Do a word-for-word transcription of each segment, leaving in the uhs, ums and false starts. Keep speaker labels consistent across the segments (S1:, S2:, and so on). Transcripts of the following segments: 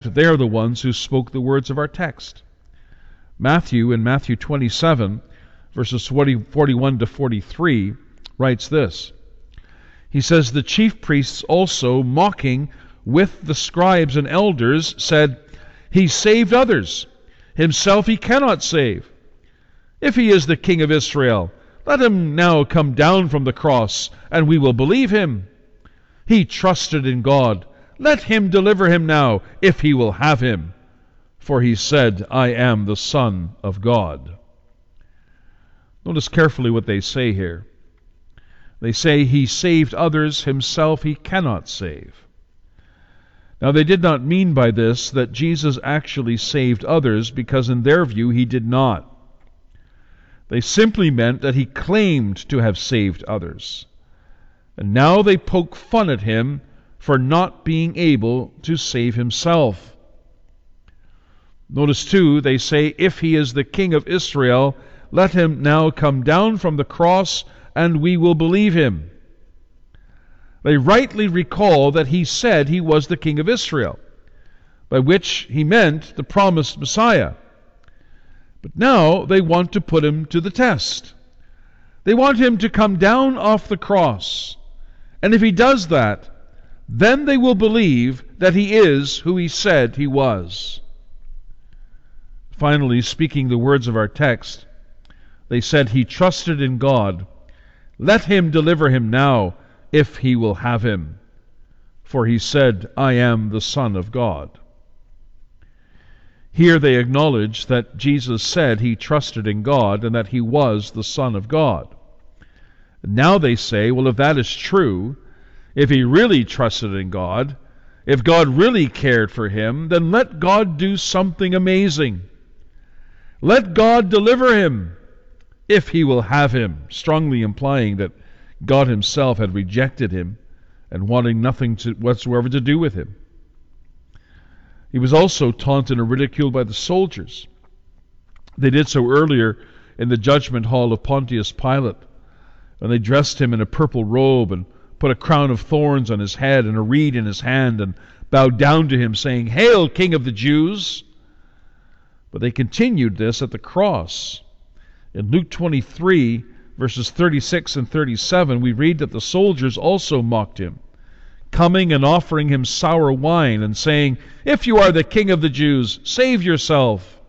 S1: fact, they are the ones who spoke the words of our text. Matthew, in Matthew twenty-seven, verses forty-one to forty-three, writes this. He says, "The chief priests also, mocking with the scribes and elders, said, 'He saved others. Himself he cannot save. If he is the King of Israel, let him now come down from the cross, and we will believe him. He trusted in God. Let him deliver him now, if he will have him. For he said, I am the Son of God.'" Notice carefully what they say here. They say, "He saved others, himself he cannot save." Now, they did not mean by this that Jesus actually saved others, because in their view he did not. They simply meant that he claimed to have saved others. And now they poke fun at him for not being able to save himself. Notice too, they say, "If he is the King of Israel, let him now come down from the cross, and we will believe him." They rightly recall that he said he was the King of Israel, by which he meant the promised Messiah. But now they want to put him to the test. They want him to come down off the cross. And if he does that, then they will believe that he is who he said he was. Finally, speaking the words of our text, they said, "He trusted in God. Let him deliver him now, if he will have him. For he said, I am the Son of God." Here they acknowledge that Jesus said he trusted in God and that he was the Son of God. Now they say, well, if that is true, if he really trusted in God, if God really cared for him, then let God do something amazing. Let God deliver him, if he will have him, strongly implying that God himself had rejected him and wanting nothing to, whatsoever to do with him. He was also taunted and ridiculed by the soldiers. They did so earlier in the judgment hall of Pontius Pilate, and they dressed him in a purple robe and put a crown of thorns on his head and a reed in his hand and bowed down to him, saying, "Hail, King of the Jews!" But they continued this at the cross. In Luke twenty-three, verses thirty-six and thirty-seven, we read that the soldiers also mocked him, coming and offering him sour wine and saying, "If you are the King of the Jews, save yourself."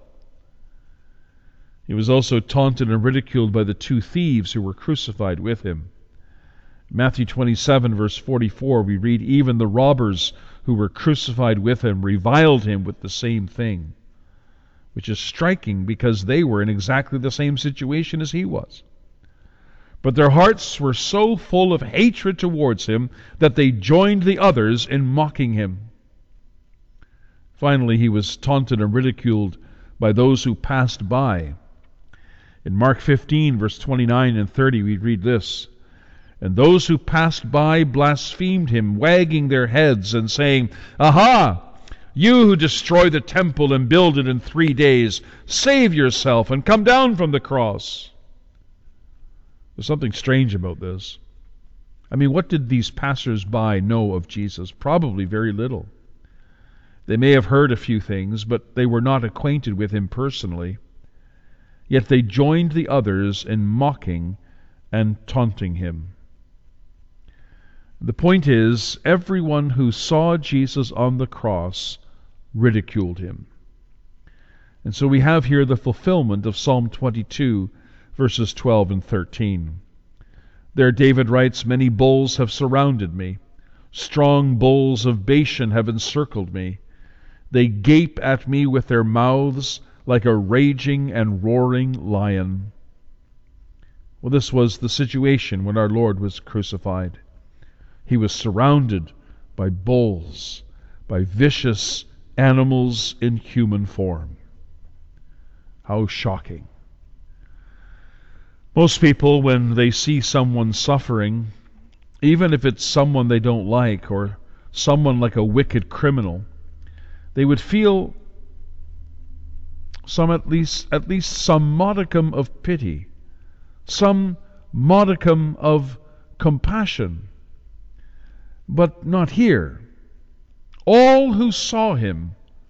S1: He was also taunted and ridiculed by the two thieves who were crucified with him. Matthew twenty-seven, verse forty-four, we read, "Even the robbers who were crucified with him reviled him with the same thing," which is striking because they were in exactly the same situation as he was. But their hearts were so full of hatred towards him that they joined the others in mocking him. Finally, he was taunted and ridiculed by those who passed by. In Mark fifteen, verse twenty-nine and thirty, we read this, "And those who passed by blasphemed him, wagging their heads and saying, 'Aha! You who destroy the temple and build it in three days, save yourself and come down from the cross.'" There's something strange about this. I mean, what did these passers-by know of Jesus? Probably very little. They may have heard a few things, but they were not acquainted with him personally. Yet they joined the others in mocking and taunting him. The point is, everyone who saw Jesus on the cross ridiculed him. And so we have here the fulfillment of Psalm twenty-two, verses twelve and thirteen. There David writes, "Many bulls have surrounded me. Strong bulls of Bashan have encircled me. They gape at me with their mouths like a raging and roaring lion." Well, this was the situation when our Lord was crucified. He was surrounded by bulls, by vicious animals in human form. How shocking. Most people, when they see someone suffering, even if it's someone they don't like or someone like a wicked criminal, they would feel some at least at least some modicum of pity, some modicum of compassion. But not here. All who saw him